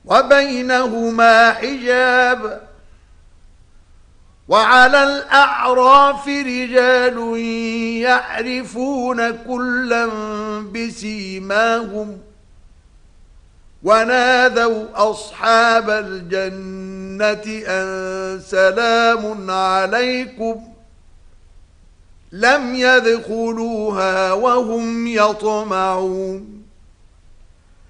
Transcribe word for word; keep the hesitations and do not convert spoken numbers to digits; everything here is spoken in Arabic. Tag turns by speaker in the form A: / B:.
A: وبينهما حجاب وعلى الأعراف رجال يعرفون كلا بسيماهم ونادوا أصحاب الجنة أن سلام عليكم لم يدخلوها وهم يطمعون